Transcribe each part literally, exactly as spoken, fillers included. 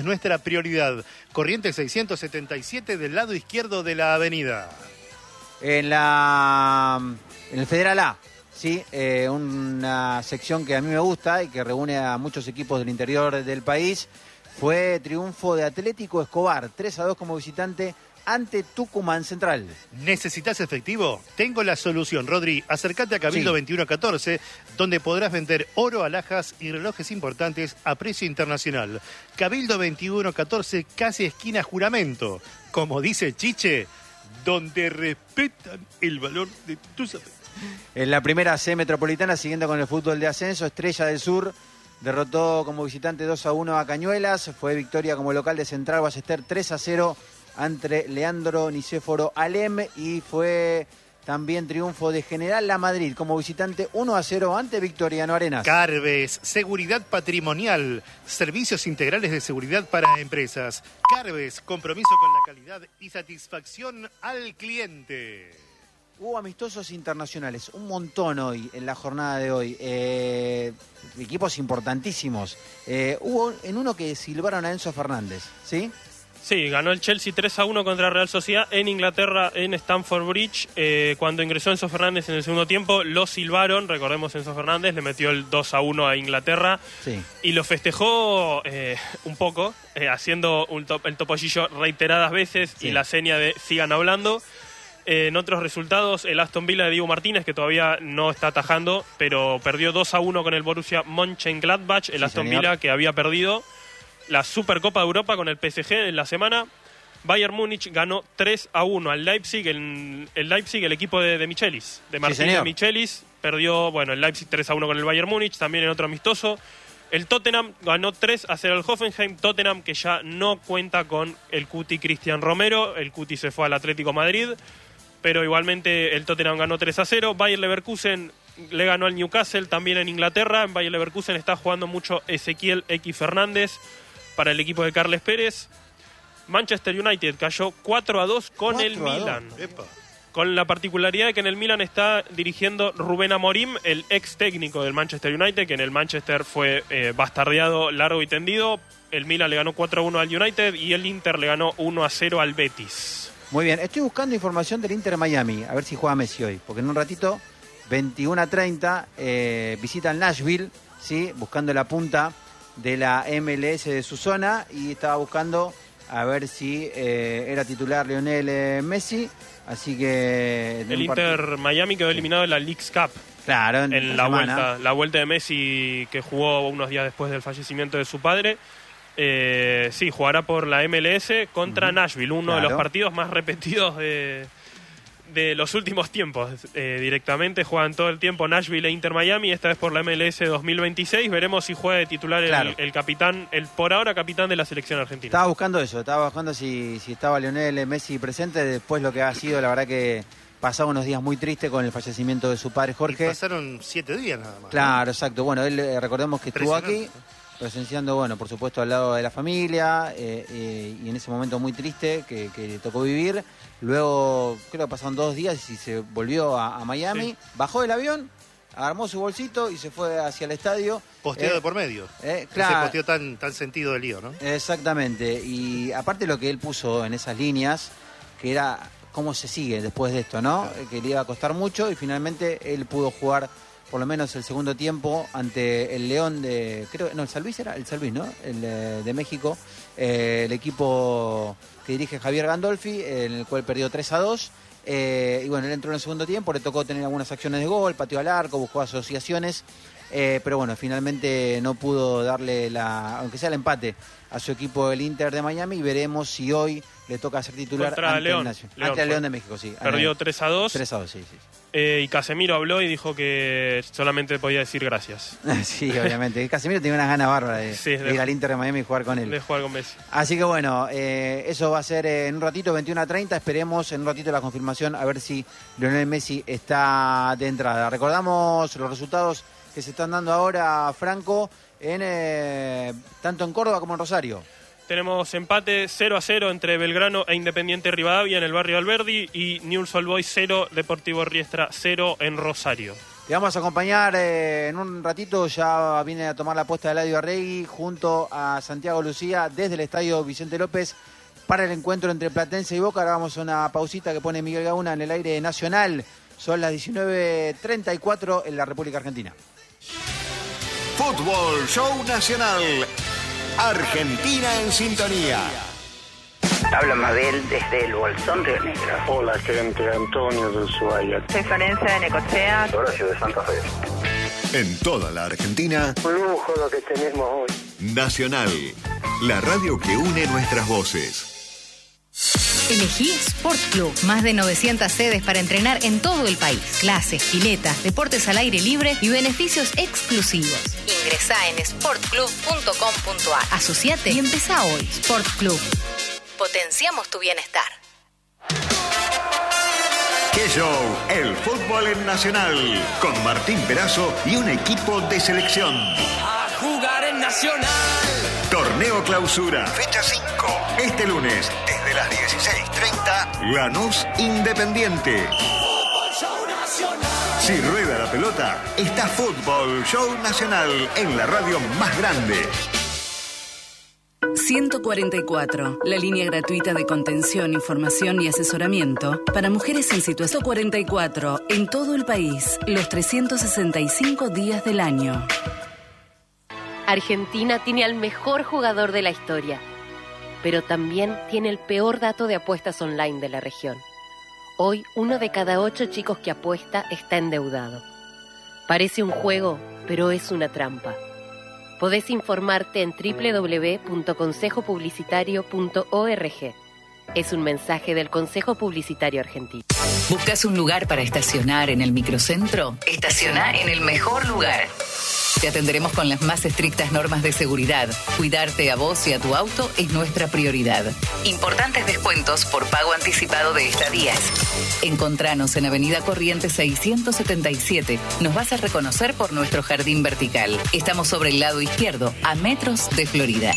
nuestra prioridad. Corrientes seiscientos setenta y siete del lado izquierdo de la avenida. En la en el Federal A, sí, eh, una sección que a mí me gusta y que reúne a muchos equipos del interior del país. Fue triunfo de Atlético Escobar, tres a dos como visitante ante Tucumán Central. ¿Necesitas efectivo? Tengo la solución, Rodri. Acércate a Cabildo sí. veintiuno catorce, donde podrás vender oro, alhajas y relojes importantes a precio internacional. Cabildo veintiuno catorce, casi esquina Juramento. Como dice Chiche, donde respetan el valor de tus afectos. En la primera C metropolitana, siguiendo con el fútbol de ascenso, Estrella del Sur derrotó como visitante dos a uno a Cañuelas. Fue victoria como local de Central Ballester tres a cero ante Leandro Nicéforo Alem, y fue también triunfo de General La Madrid como visitante uno a cero ante Victoriano Arenas. Carves, seguridad patrimonial, servicios integrales de seguridad para empresas. Carves, compromiso con la calidad y satisfacción al cliente. Hubo amistosos internacionales, un montón hoy, en la jornada de hoy. Eh, equipos importantísimos. Eh, hubo en uno que silbaron a Enzo Fernández, ¿sí? Sí, ganó el Chelsea tres a uno contra Real Sociedad en Inglaterra, en Stamford Bridge. Eh, cuando ingresó Enzo Fernández en el segundo tiempo, lo silbaron. Recordemos, Enzo Fernández le metió el dos a uno a Inglaterra. Sí. Y lo festejó eh, un poco, eh, haciendo un top, el topollillo reiteradas veces, sí, y la seña de sigan hablando. Eh, en otros resultados, el Aston Villa de Diego Martínez, que todavía no está atajando, pero perdió dos a uno con el Borussia Mönchengladbach. El sí, Aston señor. Villa que había perdido la Supercopa de Europa con el P S G en la semana. Bayern Múnich ganó tres a uno al Leipzig. El, el Leipzig, el equipo de, de Michelis, de Martín sí, de Michelis, perdió, bueno, el Leipzig tres a uno con el Bayern Múnich, también en otro amistoso. El Tottenham ganó tres a cero al Hoffenheim. Tottenham que ya no cuenta con el Cuti Cristian Romero. El Cuti se fue al Atlético Madrid, pero igualmente el Tottenham ganó tres a cero. Bayer Leverkusen le ganó al Newcastle, también en Inglaterra. En Bayer Leverkusen está jugando mucho Ezequiel X Fernández para el equipo de Carles Pérez. Manchester United cayó cuatro a dos con el Milan. Con la particularidad de que en el Milan está dirigiendo Rubén Amorim, el ex técnico del Manchester United, que en el Manchester fue eh, bastardeado largo y tendido. El Milan le ganó cuatro a uno al United y el Inter le ganó uno a cero al Betis. Muy bien, estoy buscando información del Inter Miami, a ver si juega Messi hoy, porque en un ratito, veintiuno a treinta, eh, visitan Nashville, ¿sí? Buscando la punta de la M L S de su zona, y estaba buscando a ver si eh, era titular Lionel eh, Messi, así que... El Inter part... Miami quedó eliminado de la Leagues Cup. Claro, en, en la, la vuelta, la vuelta de Messi, que jugó unos días después del fallecimiento de su padre. Eh, sí, jugará por la M L S contra uh-huh. Nashville, uno claro. de los partidos más repetidos de... de los últimos tiempos. Eh, directamente juegan todo el tiempo Nashville e Inter Miami, esta vez por la M L S dos mil veintiséis. Veremos si juega de titular claro. el, el capitán, el por ahora capitán de la selección argentina. Estaba buscando eso, estaba buscando si, si estaba Lionel Messi presente, después lo que ha sido, la verdad que pasaba unos días muy tristes con el fallecimiento de su padre Jorge. Y pasaron siete días nada más. Claro, ¿no? Exacto. Bueno, él eh, recordemos que estuvo aquí presenciando, bueno, por supuesto al lado de la familia, eh, eh, y en ese momento muy triste que, que le tocó vivir. Luego, creo que pasaron dos días y se volvió a, a Miami, sí. Bajó del avión, armó su bolsito y se fue hacia el estadio. Posteo eh, de por medio. Eh, claro. Ese posteo tan, tan sentido del lío, ¿no? Exactamente. Y aparte lo que él puso en esas líneas, que era cómo se sigue después de esto, ¿no? Claro. Que le iba a costar mucho, y finalmente él pudo jugar por lo menos el segundo tiempo ante el León de... creo no, el San Luis era, el San Luis, ¿no? El de, de México, eh, el equipo que dirige Javier Gandolfi, en el cual perdió tres a dos. Eh, y bueno, él entró en el segundo tiempo, le tocó tener algunas acciones de gol, pateó al arco, buscó asociaciones, eh, pero bueno, finalmente no pudo darle la, aunque sea el empate, a su equipo el Inter de Miami, y veremos si hoy le toca ser titular contra ante León, el León, ante el León de México, sí. Perdió tres a dos. tres a dos, sí, sí. Eh, y Casemiro habló y dijo que solamente podía decir gracias. Sí, obviamente. Casemiro tiene unas ganas bárbaras de, sí, de, de ir al Inter de Miami y jugar con él. De jugar con Messi. Así que bueno, eh, eso va a ser en un ratito, veintiuno a treinta. Esperemos en un ratito la confirmación, a ver si Lionel Messi está de entrada. Recordamos los resultados que se están dando ahora, Franco, en eh, tanto en Córdoba como en Rosario. Tenemos empate cero a cero entre Belgrano e Independiente Rivadavia en el barrio Alberdi, y Newell's Old Boys cero, Deportivo Riestra cero en Rosario. Te vamos a acompañar eh, en un ratito, ya viene a tomar la posta de Eladio Arregui junto a Santiago Lucía desde el estadio Vicente López para el encuentro entre Platense y Boca. Ahora vamos a una pausita que pone Miguel Gauna en el aire nacional. Son las diecinueve treinta y cuatro en la República Argentina. Fútbol Show Nacional. Argentina en sintonía. Habla Mabel desde el Bolsón Río Negro. Hola gente, Antonio de Ushuaia. Soy Florencia de Necochea. Horacio de Santa Fe. En toda la Argentina. Un lujo lo que tenemos hoy. Nacional, la radio que une nuestras voces. Elegí Sport Club. Más de novecientas sedes para entrenar en todo el país. Clases, piletas, deportes al aire libre y beneficios exclusivos. Ingresá en sport club punto com punto a r. Asociate y empezá hoy. Sport Club. Potenciamos tu bienestar. ¡Qué show! El fútbol en Nacional. Con Martín Perazo y un equipo de selección. A jugar en Nacional. Torneo Clausura. Fecha cinco. Este lunes, desde las dieciséis treinta, Lanús Independiente. Si rueda la pelota, está Fútbol Show Nacional en la radio más grande. ciento cuarenta y cuatro, la línea gratuita de contención, información y asesoramiento para mujeres en situación. cuarenta y cuatro, en todo el país, los trescientos sesenta y cinco días del año. Argentina tiene al mejor jugador de la historia, pero también tiene el peor dato de apuestas online de la región. Hoy, uno de cada ocho chicos que apuesta está endeudado. Parece un juego, pero es una trampa. Podés informarte en doble u doble u doble u punto consejo publicitario punto org. Es un mensaje del Consejo Publicitario Argentino. ¿Buscas un lugar para estacionar en el microcentro? Estaciona en el mejor lugar. Te atenderemos con las más estrictas normas de seguridad. Cuidarte a vos y a tu auto es nuestra prioridad. Importantes descuentos por pago anticipado de estadías. Encontranos en Avenida Corrientes seiscientos setenta y siete. Nos vas a reconocer por nuestro jardín vertical. Estamos sobre el lado izquierdo, a metros de Florida.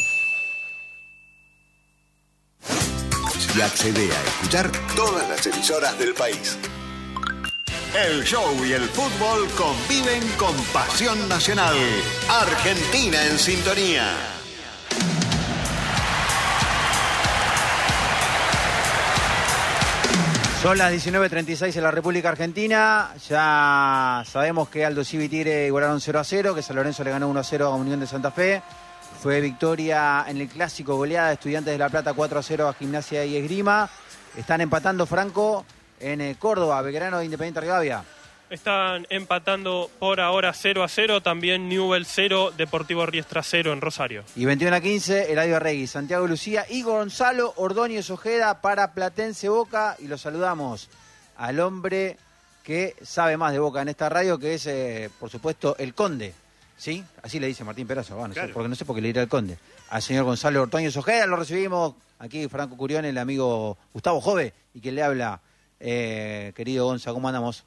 Y accede a escuchar todas las emisoras del país. El show y el fútbol conviven con pasión nacional. Argentina en sintonía. Son las diecinueve treinta y seis en la República Argentina. Ya sabemos que Aldo Civi y Tigre igualaron cero a cero, que San Lorenzo le ganó uno a cero a Unión de Santa Fe. Fue victoria en el clásico, goleada de Estudiantes de La Plata cuatro a cero a Gimnasia y Esgrima. Están empatando, Franco, en eh, Córdoba, Belgrano de Independiente Rivadavia. Están empatando por ahora cero a cero, también Newell cero, Deportivo Riestra cero en Rosario. Y veintiuno a quince, Eladio Arregui, Santiago Lucía y Gonzalo Ordóñez Ojeda para Platense Boca. Y lo saludamos al hombre que sabe más de Boca en esta radio, que es, eh, por supuesto, el Conde. ¿Sí? Así le dice Martín Perazo, bueno, claro. Porque no sé por qué le dirá el Conde. Al señor Gonzalo Ordóñez Ojeda lo recibimos aquí, Franco Curión, el amigo Gustavo Jove, y que le habla, eh, querido Gonza, ¿cómo andamos?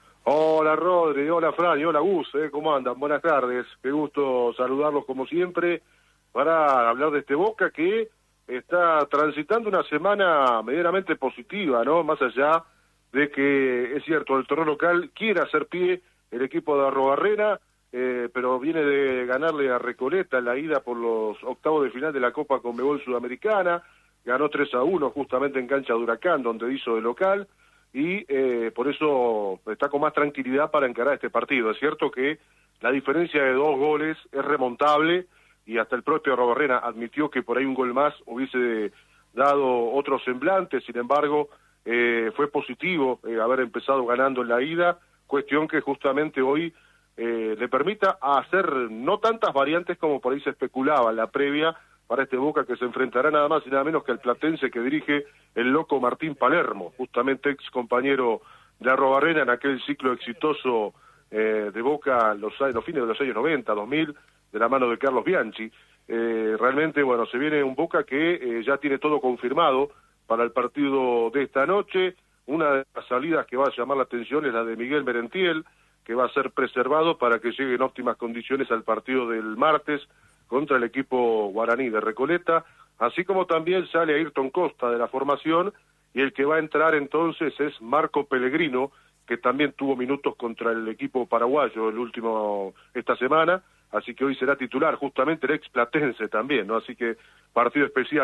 Hola Rodri, hola Fran y hola Gus, ¿eh? ¿Cómo andan? Buenas tardes, qué gusto saludarlos como siempre para hablar de este Boca que está transitando una semana medianamente positiva, ¿no? Más allá de que, es cierto, el torneo local quiere hacer pie el equipo de Arrobarrena, eh, pero viene de ganarle a Recoleta en la ida por los octavos de final de la Copa Conmebol Sudamericana, ganó tres a uno justamente en cancha de Huracán, donde hizo de local, y eh, por eso está con más tranquilidad para encarar este partido. Es cierto que la diferencia de dos goles es remontable, y hasta el propio Arrobarrena admitió que por ahí un gol más hubiese dado otro semblante. Sin embargo, eh, fue positivo eh, haber empezado ganando en la ida, cuestión que justamente hoy eh, le permita hacer no tantas variantes como por ahí se especulaba en la previa para este Boca, que se enfrentará nada más y nada menos que al platense que dirige el loco Martín Palermo, justamente ex compañero de Arrobarrena en aquel ciclo exitoso eh, de Boca en los, los fines de los años noventa, dos mil, de la mano de Carlos Bianchi. Eh, realmente, bueno, se viene un Boca que eh, ya tiene todo confirmado para el partido de esta noche. Una de las salidas que va a llamar la atención es la de Miguel Merentiel, que va a ser preservado para que llegue en óptimas condiciones al partido del martes contra el equipo guaraní de Recoleta, así como también sale Ayrton Costa de la formación, y el que va a entrar entonces es Marco Pellegrino, que también tuvo minutos contra el equipo paraguayo el último esta semana, así que hoy será titular justamente el ex Platense también, ¿no? Así que partido especial.